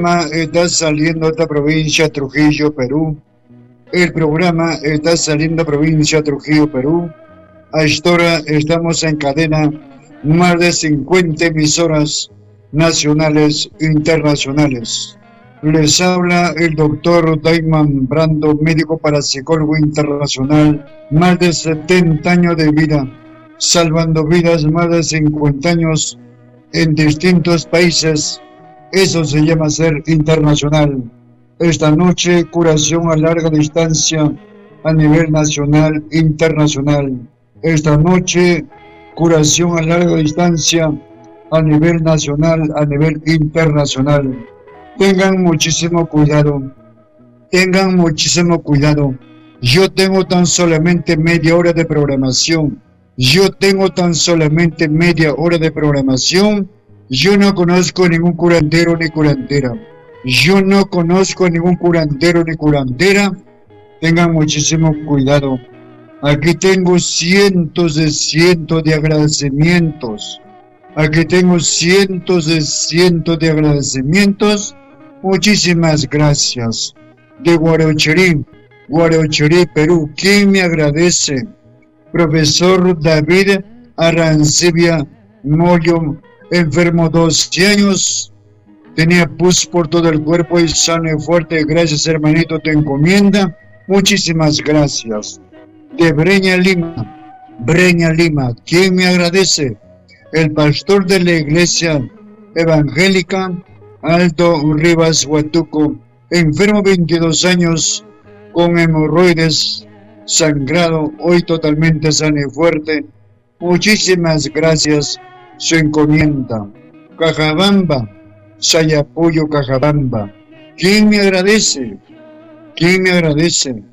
programa está saliendo de esta provincia Trujillo, Perú. El programa está saliendo de provincia Trujillo, Perú. A esta hora estamos en cadena más de 50 emisoras nacionales e internacionales. Les habla el doctor Dayman Brando, médico parapsicólogo internacional, más de 70 años de vida, salvando vidas, más de 50 años en distintos países. Eso se llama ser internacional. Esta noche, curación a larga distancia a nivel nacional e internacional. Esta noche, curación a larga distancia a nivel nacional, a nivel internacional. Tengan muchísimo cuidado. Tengan muchísimo cuidado. Yo tengo tan solamente media hora de programación. Yo tengo tan solamente media hora de programación. Yo no conozco ningún curandero ni curandera. Yo no conozco ningún curandero ni curandera. Tengan muchísimo cuidado. Aquí tengo cientos de agradecimientos. Aquí tengo cientos de agradecimientos. Muchísimas gracias. De Guarochirí, Perú. ¿Quién me agradece? Profesor David Arancibia Moyo, enfermo 12 años. Tenía pus por todo el cuerpo y sano y fuerte. Gracias, hermanito, te encomienda. Muchísimas gracias. De Breña, Lima. ¿Quién me agradece? El pastor de la iglesia evangélica, Aldo Rivas Huatuco, enfermo 22 años, con hemorroides, sangrado, hoy totalmente sano y fuerte. Muchísimas gracias, su encomienda. Cajabamba, Sayapuyo, Cajabamba. ¿Quién me agradece? ¿Quién me agradece?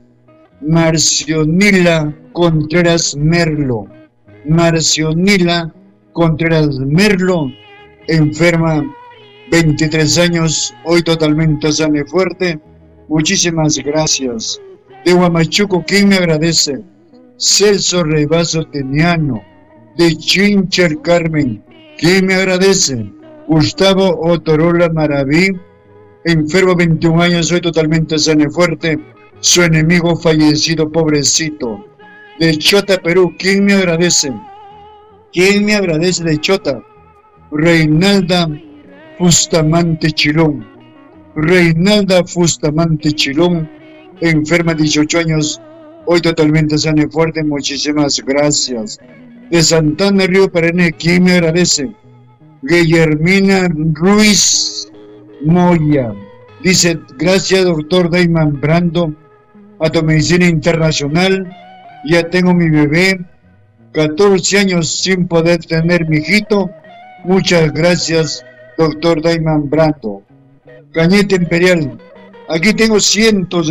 Marcionila Contreras Merlo. Marcionila Contreras Merlo, enferma 23 años, hoy totalmente sana y fuerte. Muchísimas gracias. De Huamachuco, ¿quién me agradece? Celso Rebazo Teniano. De Chincher Carmen, ¿quién me agradece? Gustavo Otorola Maraví, enfermo 21 años, hoy totalmente sano y fuerte. Su enemigo fallecido, pobrecito. De Chota, Perú, ¿quién me agradece? ¿Quién me agradece de Chota? Reinalda Bustamante Chilón. Reinalda Bustamante Chilón, enferma 18 años, hoy totalmente sana y fuerte. Muchísimas gracias. De Santana Río Perenne, ¿quién me agradece? Guillermina Ruiz Moya. Dice, gracias doctor Dayman Brando, a tu medicina internacional. Ya tengo mi bebé, 14 años sin poder tener mi hijito. Muchas gracias, doctor Dayman Brando. Cañete Imperial, aquí tengo cientos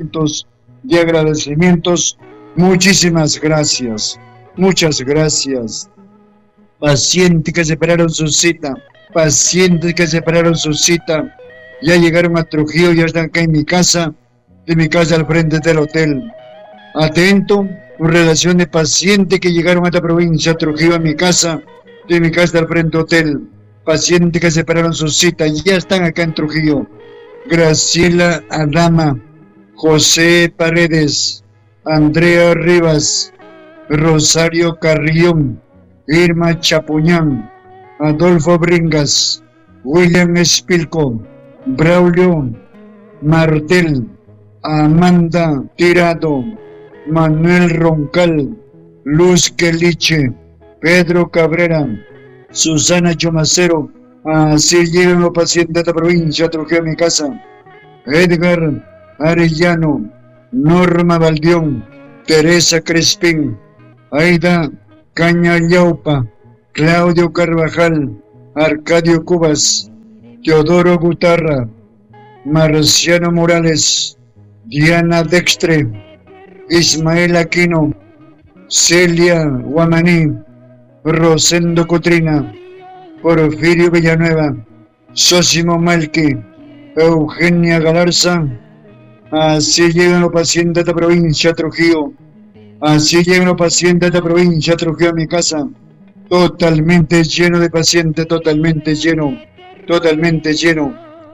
de agradecimientos. Muchísimas gracias. Muchas gracias. Pacientes que separaron su cita. Pacientes que separaron su cita. Ya llegaron a Trujillo, ya están acá en mi casa. De mi casa al frente del hotel. Atento, relación de pacientes que llegaron a esta provincia, Trujillo, a mi casa. De mi casa al frente hotel. Pacientes que separaron su cita. Ya están acá en Trujillo. Graciela Adama. José Paredes. Andrea Rivas. Rosario Carrión, Irma Chapuñán, Adolfo Bringas, William Espilco, Braulio Martel, Amanda Tirado, Manuel Roncal, Luz Quelliche, Pedro Cabrera, Susana Chomacero. Así llegan los pacientes de esta provincia, Trujillo a mi casa. Edgar Arellano, Norma Valdión, Teresa Crespín, Aida Cañayaupa, Claudio Carvajal, Arcadio Cubas, Teodoro Gutarra, Marciano Morales, Diana Dextre, Ismael Aquino, Celia Guamaní, Rosendo Cotrina, Porfirio Villanueva, Sósimo Malqui, Eugenia Galarza. Así llegan los pacientes de esta provincia, Trujillo. Así llegan los pacientes de esta provincia, Trujillo, a mi casa. Totalmente lleno de pacientes, totalmente lleno.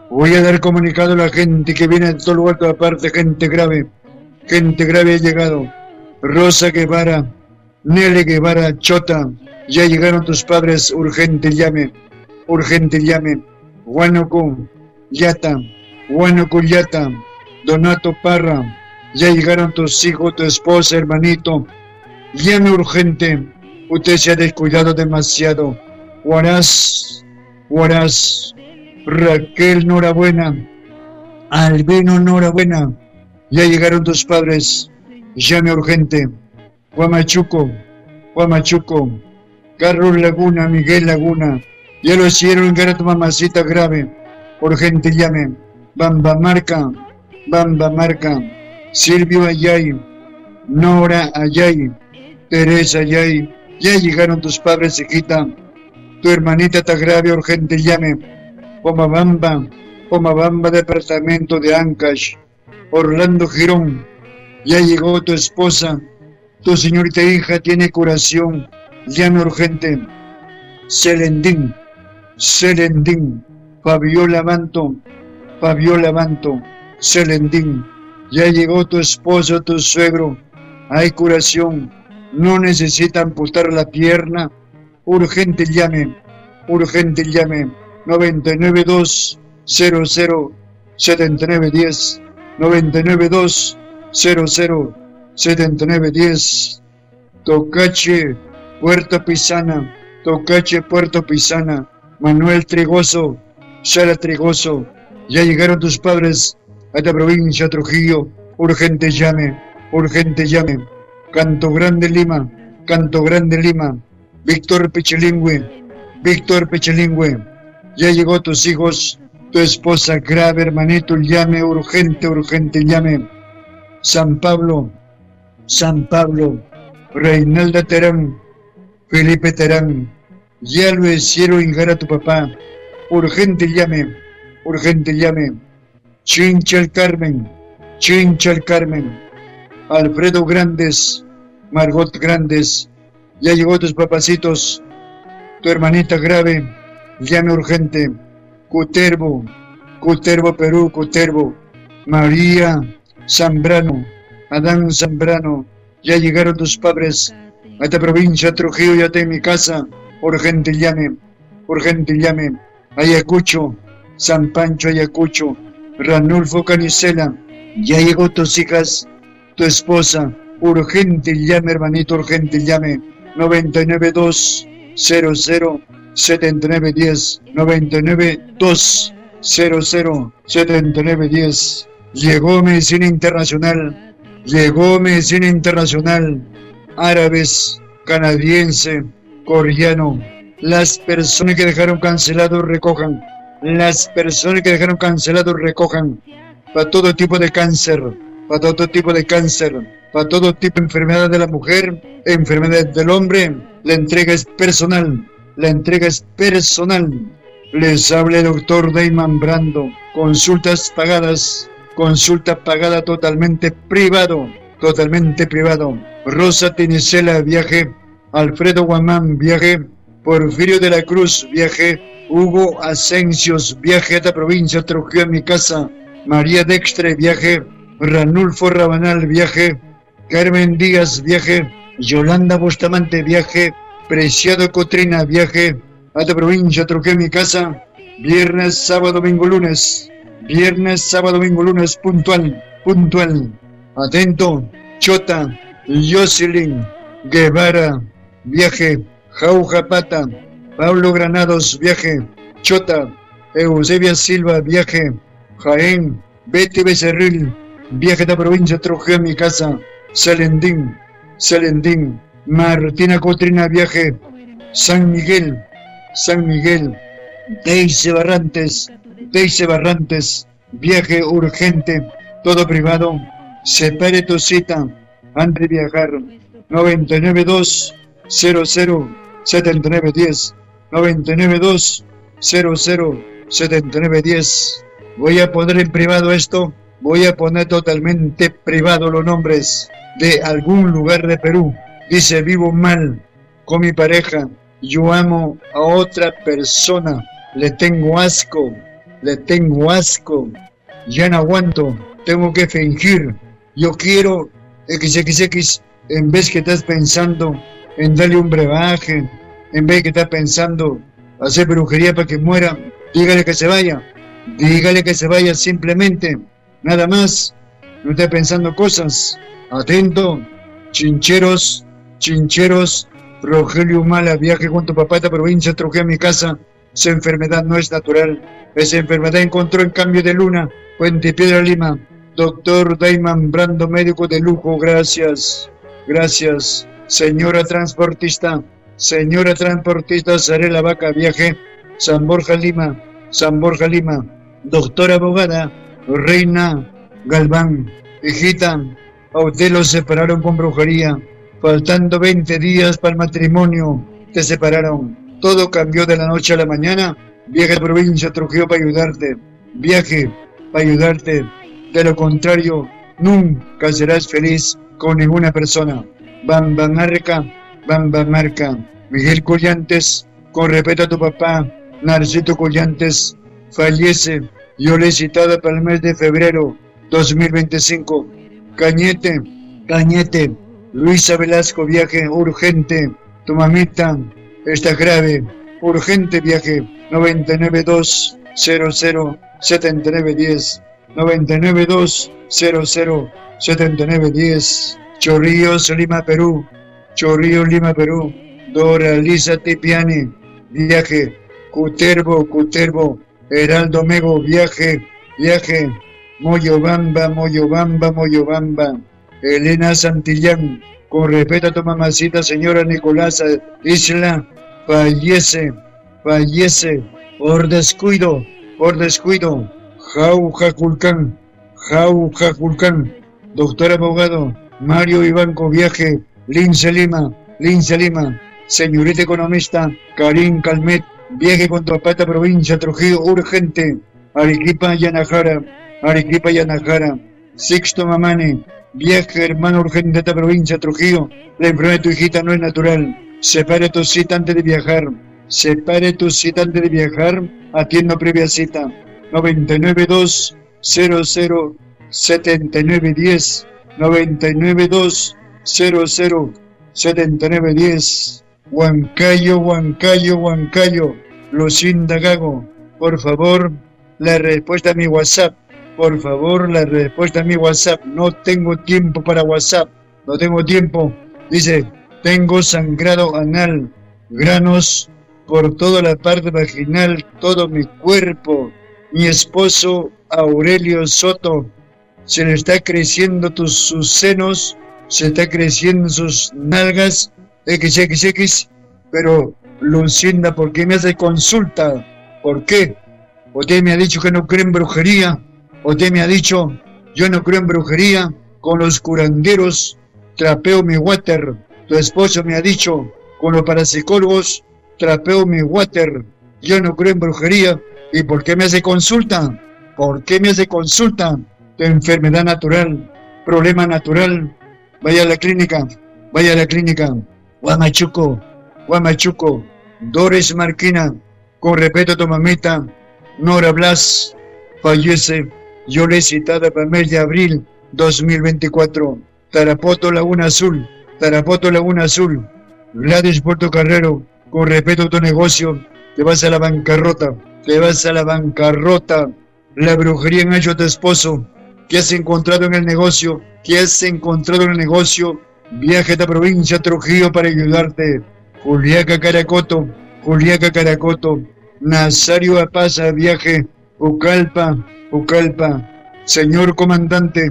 Voy a dar comunicado a la gente que viene de todo lugar, toda parte, gente grave. Gente grave ha llegado. Rosa Guevara, Nelly Guevara, Chota. Ya llegaron tus padres, urgente llame. Urgente llame. Huánuco, Yata. Huánuco, Yata. Donato Parra. Ya llegaron tus hijos, tu esposa, hermanito. Llame urgente. Usted se ha descuidado demasiado. Huaraz, Huaraz. Raquel, enhorabuena. Albino, enhorabuena. Ya llegaron tus padres. Llame urgente. Huamachuco, Huamachuco. Carlos Laguna, Miguel Laguna. Ya lo hicieron, que era tu mamacita grave. Urgente llame. Bamba Marca, Bamba Marca. Silvio Ayay, Nora Ayay, Teresa Ayay. Ya llegaron tus padres, hijita. Tu hermanita está grave, urgente llame. Pomabamba, departamento de Ancash. Orlando Girón, ya llegó tu esposa. Tu señorita hija tiene curación. Llame urgente. Selendín, Fabiola Banto, Selendín. Ya llegó tu esposo, tu suegro. Hay curación. No necesita amputar la pierna. Urgente llame. 992 00 7910. 992 00 7910. Tocache, Puerto Pisana. Manuel Trigoso, Sara Trigoso. Ya llegaron tus padres a esta provincia, Trujillo. Urgente llame. Canto Grande Lima. Víctor Pechelingüe. Ya llegó tus hijos, tu esposa grave, hermanito. Llame urgente llame. San Pablo. Reinalda Terán, Felipe Terán. Ya lo hicieron llegar a tu papá. Urgente llame. Chincha el Carmen. Alfredo Grandes, Margot Grandes. Ya llegó tus papacitos, tu hermanita grave. Llame urgente. Cutervo, Perú, María Zambrano, Adán Zambrano. Ya llegaron tus padres a esta provincia, Trujillo. Ya está en mi casa. Urgente llame. Ayacucho, San Pancho, Ayacucho. Ranulfo Canicela. Ya llegó tus hijas, tu esposa. Urgente llame, hermanito, 992 00 7910. 992 00 7910. Llegó medicina internacional. Árabes, canadiense, coreano. Las personas que dejaron cancelado recojan. Para todo tipo de cáncer. Para todo tipo de enfermedad de la mujer, enfermedad del hombre. La entrega es personal. Les habla el doctor Dayman Brando. Consulta pagada totalmente privado. Rosa Tinicela, viaje. Alfredo Guamán, viaje. Porfirio de la Cruz, viaje. Hugo Asencios, viaje a esta provincia, Trujillo, en mi casa. María Dextre, viaje. Ranulfo Rabanal, viaje. Carmen Díaz, viaje. Yolanda Bustamante, viaje. Preciado Cotrina, viaje a esta provincia, Trujillo, en mi casa. Viernes, sábado, domingo, lunes, puntual. Atento. Chota, Jocelyn Guevara, viaje. Jauja Pata, Pablo Granados, viaje. Chota, Eusebia Silva, viaje. Jaén, Betty Becerril, viaje a esta provincia, Trujillo, en mi casa. Selendín, Martina Cotrina, viaje. San Miguel, Deise Barrantes, viaje urgente, todo privado. Separe tu cita antes de viajar. 992 00 7910. 992 00 7910. Voy a poner en privado esto. Voy a poner totalmente privado los nombres de algún lugar de Perú. Dice: vivo mal con mi pareja. Yo amo a otra persona. Le tengo asco. le tengo asco, ya no aguanto, tengo que fingir, yo quiero XXX, en vez que estás pensando en darle un brebaje, en vez que estás pensando hacer brujería para que muera, dígale que se vaya simplemente, nada más, no esté pensando cosas, atento, chincheros, Rogelio Humala, viaje con tu papá a esta provincia, truje a mi casa, esa enfermedad no es natural, esa enfermedad encontró en cambio de luna, Puente Piedra Lima, doctor Dayman Brando, médico de lujo, gracias, señora transportista, Sarela Vaca, viaje, San Borja Lima, doctora abogada, Reina Galván, hijita, a usted lo separaron con brujería, faltando 20 días para el matrimonio, te separaron, todo cambió de la noche a la mañana, viaje a la provincia Trujillo para ayudarte, de lo contrario, nunca serás feliz con ninguna persona. Bamba Marca, Miguel Collantes, con respeto a tu papá, Narcito Collantes, fallece, yo le he citado para el mes de febrero 2025. Cañete, Luisa Velasco, viaje urgente, tu mamita está grave, urgente viaje, 992007910, 992007910, Chorrillos, Lima, Perú, Dora Lisa Tipiani, viaje, Cuterbo, Heraldo Mego, viaje, Moyobamba, Elena Santillán, con respeto a tu mamacita, señora Nicolasa Isla, fallece, por descuido, Jauja Culcán, doctor abogado, Mario Ibanco, viaje, Lince Lima, señorita economista, Karim Calmet, viaje con tu papá, provincia Trujillo, urgente, Arequipa y Anajara, Sixto Mamani, viaje hermano urgente de esta provincia Trujillo, la enfermedad de tu hijita no es natural, separe tu cita antes de viajar, atiendo previa cita, 992007910, 992007910, Huancayo, Lucinda Gago, por favor, la respuesta a mi WhatsApp, no tengo tiempo para WhatsApp, dice, tengo sangrado anal, granos por toda la parte vaginal, todo mi cuerpo, mi esposo Aurelio Soto, se le está creciendo sus senos, se está creciendo sus nalgas, XXX, pero Lucinda, ¿por qué me hace consulta? ¿Por qué? Usted me ha dicho que no cree en brujería, yo no creo en brujería, con los curanderos trapeo mi water, tu esposo me ha dicho, con los parapsicólogos trapeo mi water, yo no creo en brujería, ¿y por qué me hace consulta? Tu enfermedad natural, problema natural, vaya a la clínica, Guamachuco, Doris Marquina, con respeto a tu mamita, Nora Blas, fallece, yo le he citado para el mes de abril 2024, Tarapoto Laguna Azul, Gladys Puerto Carrero, con respeto a tu negocio, te vas a la bancarrota, la brujería en hecho a tu esposo, ¿qué has encontrado en el negocio? Viaje a esta provincia Trujillo para ayudarte, Juliaca Caracoto, Nazario Apaza, viaje, Pucallpa, señor comandante,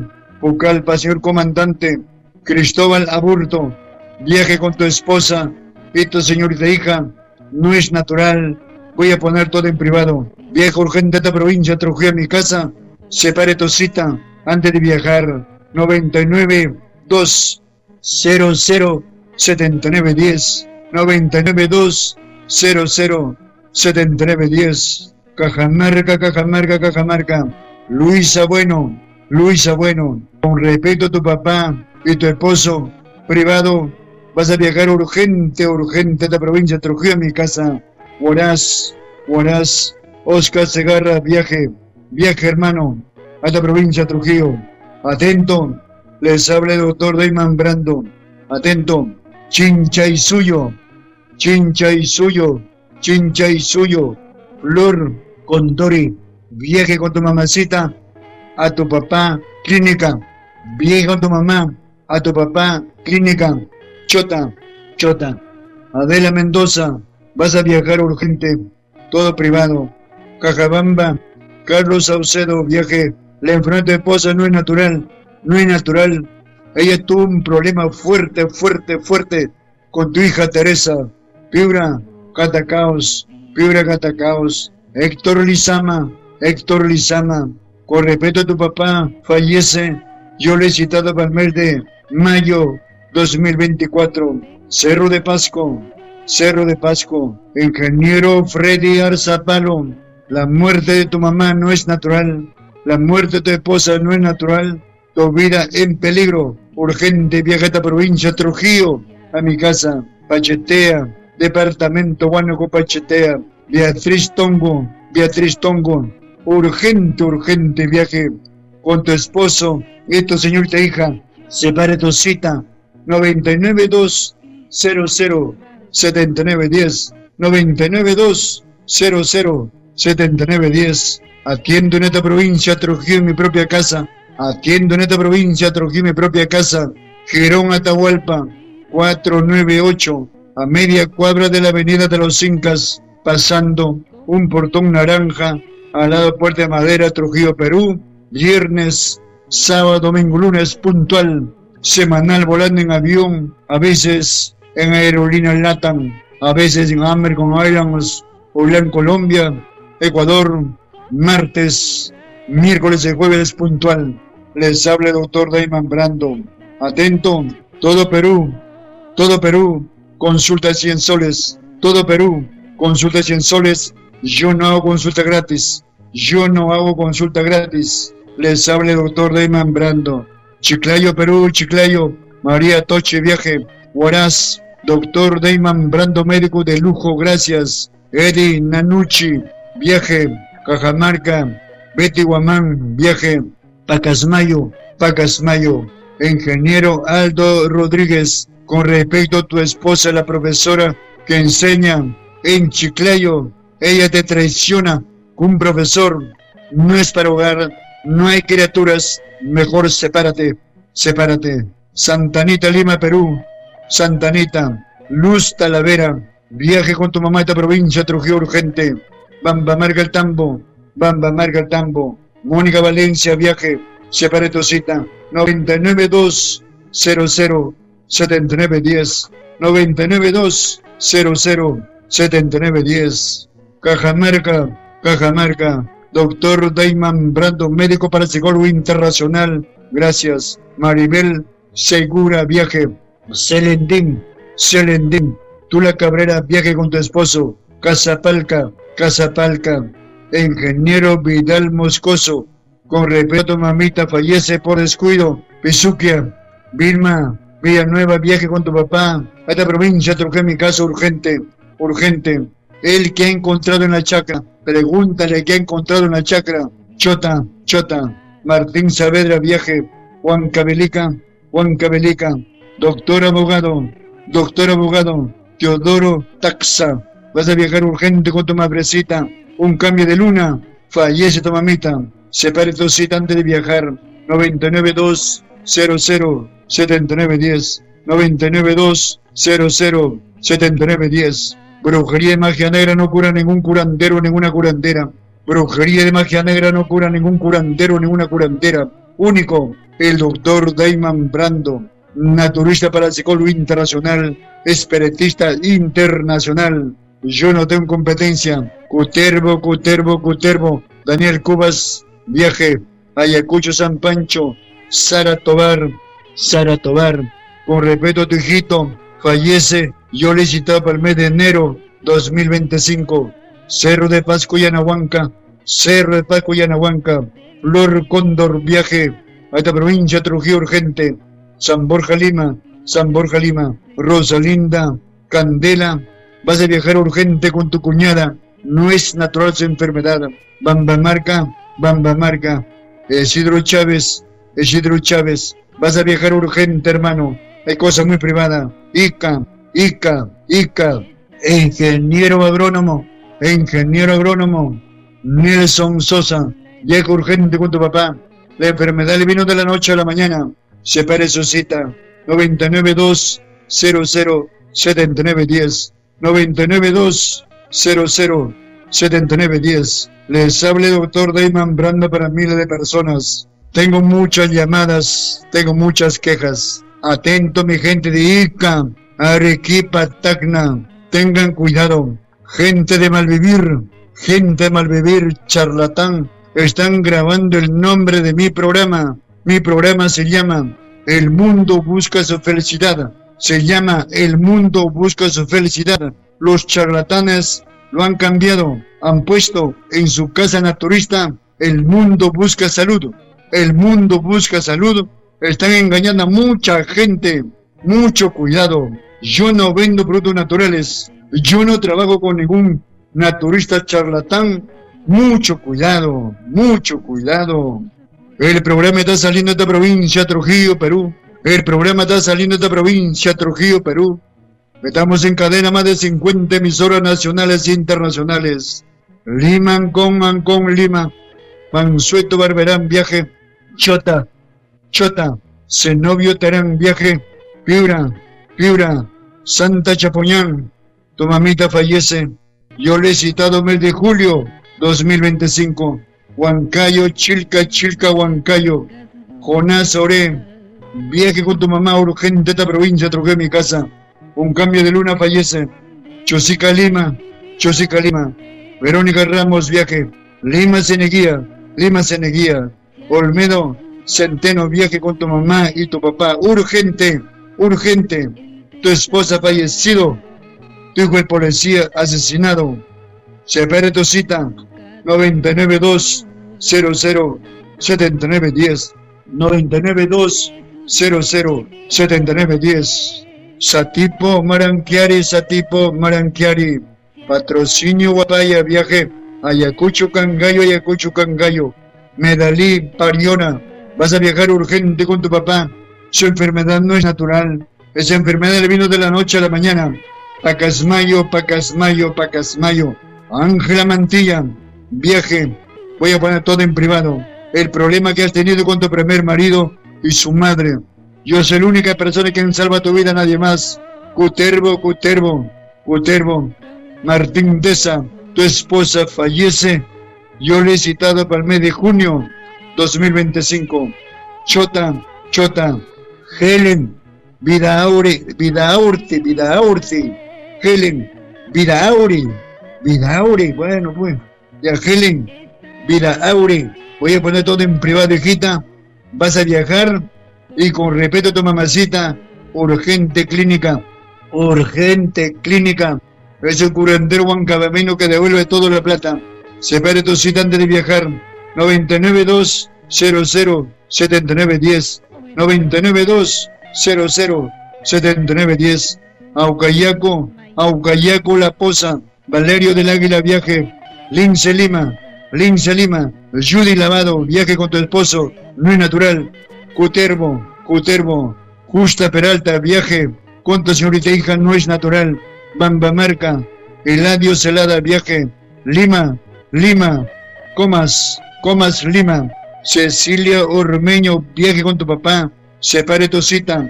Cristóbal Aburto, viaje con tu esposa y tu señorita hija, no es natural, voy a poner todo en privado, viaje urgente a esta provincia Trujillo a mi casa, separe tu cita antes de viajar, 992007910, 992007910, Cajamarca, Luisa Bueno, con respeto a tu papá y tu esposo privado, vas a viajar urgente a esta provincia Trujillo a mi casa, Huaraz, Oscar Segarra, viaje hermano, a la provincia de Trujillo. Atento, les habla el doctor Dayman Brando. Atento, Chincha y suyo, Chincha y suyo, Chincha y suyo. Flor Contori, viaje con tu mamacita a tu papá, clínica. Viaje con tu mamá a tu papá, clínica. Chota, Chota. Adela Mendoza, vas a viajar urgente, todo privado. Cajabamba, Carlos Saucedo, viaje. La enfermedad de tu esposa no es natural, no es natural. Ella tuvo un problema fuerte con tu hija Teresa. Piura Catacaos, Piura Catacaos. Héctor Lizama, con respeto a tu papá, fallece. Yo le he citado para el mes de mayo 2024. Cerro de Pasco, ingeniero Freddy Arzapalo, la muerte de tu mamá no es natural, la muerte de tu esposa no es natural, tu vida en peligro, urgente, viaja a esta provincia, Trujillo, a mi casa, Pachetea, departamento Huánuco, Pachetea, Beatriz Tongo, urgente viaje con tu esposo y tu señorita hija, separe tu cita, 99200 7910, 99200 7910. Atiendo en esta provincia Trujillo en mi propia casa, Girón Atahualpa, 498, a media cuadra de la avenida de los Incas, pasando un portón naranja, al lado Puerta de Madera, Trujillo, Perú. Viernes, sábado, domingo, lunes, puntual, semanal, volando en avión, a veces en aerolínea LATAM, a veces en American Airlines, Orlando, Colombia, Ecuador. Martes, miércoles y jueves, puntual. Les habla el doctor Dayman Brando. Atento, todo Perú, consulta 100 soles. Todo Perú, consulta 100 soles. Yo no hago consulta gratis. Les habla el doctor Dayman Brando. Chiclayo, Perú, María Toche, viaje. Huaraz, doctor Dayman Brando, médico de lujo, gracias. Eddie Nanucci, viaje. Cajamarca, Betty Guamán, viaje. Pacasmayo, ingeniero Aldo Rodríguez, con respecto a tu esposa, la profesora que enseña en Chiclayo, ella te traiciona. Un profesor no es para hogar, no hay criaturas, mejor sepárate. Santanita, Lima, Perú. Luz Talavera, viaje con tu mamá a esta provincia, Trujillo, urgente. Bamba Marga el Tambo, Mónica Valencia, viaje, separe tu cita, 99200 7910, 99200 7910. Cajamarca, doctor Dayman Brando, médico parapsicólogo internacional, gracias. Maribel Segura, viaje. Selendín, Tula Cabrera, viaje con tu esposo. Casapalca, ingeniero Vidal Moscoso, con respeto a tu mamita, fallece por descuido. Pizuquia, Vilma Villanueva, viaje con tu papá a esta provincia, Trujillo, mi caso, urgente. El que ha encontrado en la chacra, pregúntale qué ha encontrado en la chacra. Chota, Martín Saavedra, viaje. Juan Cabelica, doctor abogado, Teodoro Taxa, vas a viajar urgente con tu madrecita. Un cambio de luna, fallece tu mamita. Separe tu cita antes de viajar. 99200 7910, 99200 7910. Brujería de magia negra no cura ningún curandero, ninguna curandera. Brujería de magia negra no cura ningún curandero, ninguna curandera. Único, el doctor Dayman Brando, naturista parapsicólogo internacional, espiritista internacional. Yo no tengo competencia. Cutervo, Daniel Cubas, viaje. Ayacucho, San Pancho, Sara Tobar, con respeto a tu hijito, fallece. Yo le he citado para el mes de enero 2025. Cerro de Pasco y Anahuanca, Flor Cóndor, viaje a esta provincia, Trujillo, urgente. San Borja Lima, Rosalinda Candela, vas a viajar urgente con tu cuñada no es natural su enfermedad. Bambamarca, Bambamarca. Isidro Chávez, vas a viajar urgente, hermano. Hay cosa muy privada. Ica. Ingeniero agrónomo, Nelson Sosa, llega urgente con tu papá. La enfermedad le vino de la noche a la mañana. Separe su cita. 992007910. 992007910. Les hable doctor Dayman Brando para miles de personas. Tengo muchas llamadas, tengo muchas quejas. Atento mi gente de Ica, Arequipa, Tacna. Tengan cuidado. Gente de malvivir, charlatán. Están grabando el nombre de mi programa. Mi programa se llama El Mundo Busca Su Felicidad. Los charlatanes lo han cambiado. Han puesto en su casa naturista El Mundo Busca Salud. Están engañando a mucha gente. Mucho cuidado. Yo no vendo productos naturales. Yo no trabajo con ningún naturista charlatán. Mucho cuidado. El programa está saliendo de esta provincia, Trujillo, Perú. Estamos en cadena más de 50 emisoras nacionales e internacionales. Lima, Ancón, Lima. Mansueto, Barberán, viaje. Chota, Zenobio, Terán, viaje. Piura, Santa Chapoñán. Tu mamita fallece. Yo le he citado mes de julio 2025. Huancayo, Chilca, Huancayo. Jonás Oré. Viaje con tu mamá urgente a esta provincia, Trujillo, mi casa. Un cambio de luna fallece. Chosica, Lima. Verónica Ramos, viaje. Lima Ceneguía. Olmedo, Centeno, viaje con tu mamá y tu papá. Urgente. Tu esposa fallecido. Tu hijo el policía asesinado. Separe tu cita. 992007910. 992007910. Satipo Maranquiari. Patrocinio Guapaya, viaje. Ayacucho Cangallo. Medalí Pariona. Vas a viajar urgente con tu papá. Su enfermedad no es natural. Esa enfermedad le vino de la noche a la mañana. Pacasmayo. Ángela Mantilla, viaje. Voy a poner todo en privado. El problema que has tenido con tu primer marido y su madre. Yo soy la única persona que salva tu vida, nadie más. Cutervo. Martín Deza, tu esposa fallece. Yo le he citado para el mes de junio 2025. Chota. Helen, Vidaurti. Helen, Vidauri. Bueno, pues. Ya, Helen, Vidauri. Voy a poner todo en privado, hijita. Vas a viajar y con respeto a tu mamacita, urgente clínica. Es el curandero huancabameno que devuelve toda la plata. Separe tu cita antes de viajar. 992007910. 992007910. Aucayaco, La Poza. Valerio del Águila, viaje. Lince Lima. Judy Lavado, viaje con tu esposo. No es natural. Cutervo. Justa Peralta, viaje con tu señorita hija. No es natural. Bambamarca. Eladio Celada, viaje. Lima. Comas, Lima. Cecilia Ormeño, viaje con tu papá. Separe tu cita.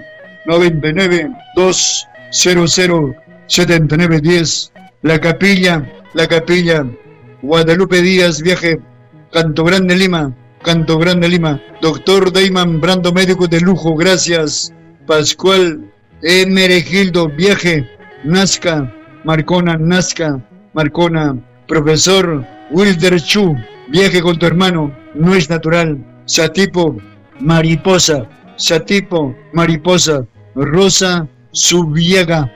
992007910. La Capilla. Guadalupe Díaz, viaje. Canto Grande, Lima. Doctor Dayman Brando, médico de lujo, gracias. Pascual Meregildo, viaje. Nazca. Marcona. Profesor Wilder Chu, viaje con tu hermano, no es natural. Satipo, mariposa. Rosa Subiega.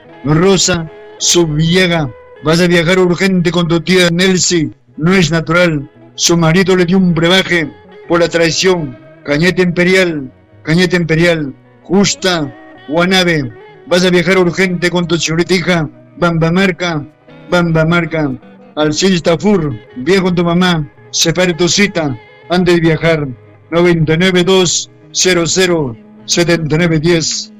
Vas a viajar urgente con tu tía Nelcy, no es natural. Su marido le dio un brebaje por la traición. Cañete Imperial. Justa Guanave. Vas a viajar urgente con tu señorita hija. Bambamarca. Alcides Tafur, viejo con tu mamá, separe tu cita antes de viajar. 992007910,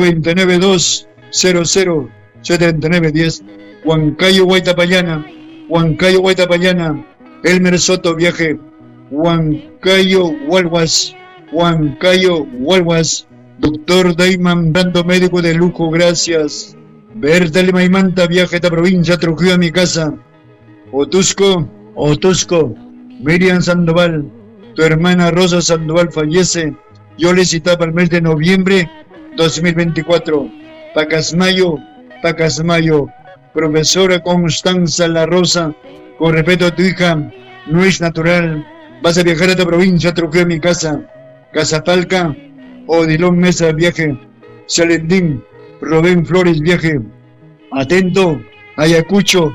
992007910. Huancayo Guaitapayana, Huancayo Guaitapayana, Elmer Soto viaje. Huancayo Hualhuas, Huancayo Hualhuas, doctor Dayman Brando, médico de lujo, gracias. Berta Lima y Manta, viaje a esta provincia, Trujillo a mi casa. Otusco, Miriam Sandoval, tu hermana Rosa Sandoval fallece. Yo le citaba el mes de noviembre 2024. Pacasmayo, profesora Constanza La Rosa, con respeto a tu hija, no es natural. Vas a viajar a esta provincia, Trujillo a mi casa. Casapalca, Odilón Mesa, viaje. Salendín, Rubén Flores, viaje. Atento, Ayacucho,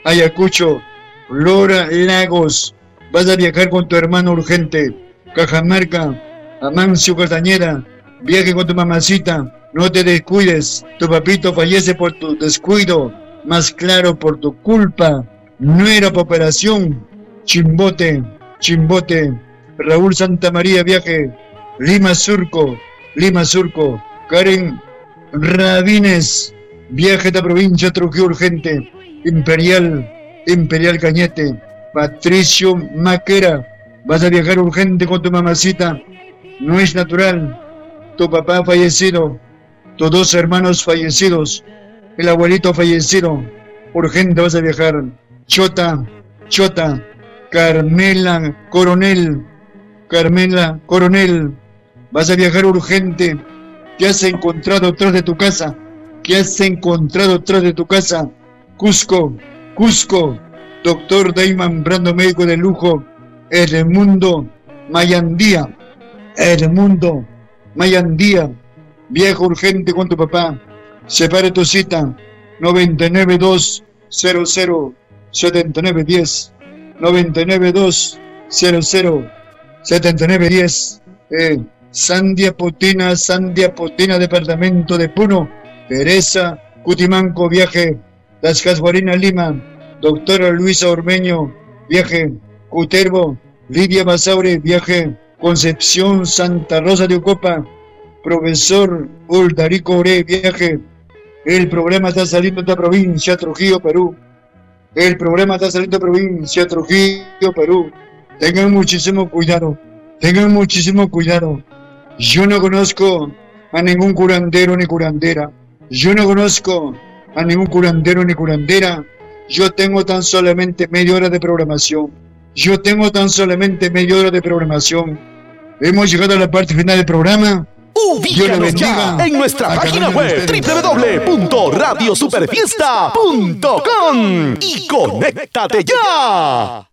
Flora Lagos, vas a viajar con tu hermano urgente. Cajamarca, Amancio Castañeda, viaje con tu mamacita, no te descuides, tu papito fallece por tu descuido, más claro por tu culpa, no era por operación. Chimbote, Raúl Santamaría, viaje. Lima Surco, Karen Rabines, viaje a esta provincia, Trujillo urgente. Imperial Cañete, Patricio Maquera, vas a viajar urgente con tu mamacita, no es natural, tu papá fallecido, tus dos hermanos fallecidos, el abuelito fallecido, urgente vas a viajar. Chota, Carmela Coronel, vas a viajar urgente. ¿Qué has encontrado atrás de tu casa? Cusco, doctor Dayman Brando, médico de lujo, Edmundo Mayandía, viaja urgente con tu papá, separe tu cita. 992007910, 992007910. Sandia Potina, departamento de Puno. Teresa Cutimanco, viaje. Las Casguarinas, Lima, doctora Luisa Ormeño, viaje. Cutervo, Lidia Basaure, viaje. Concepción Santa Rosa de Ocopa, profesor Uldarico Ore, viaje. El programa está saliendo de esta provincia, Trujillo, Perú. Tengan muchísimo cuidado. Yo no conozco a ningún curandero ni curandera. Yo tengo tan solamente media hora de programación. Hemos llegado a la parte final del programa. Ubícanos ya en nuestra página web www.radiosuperfiesta.com y conéctate ya.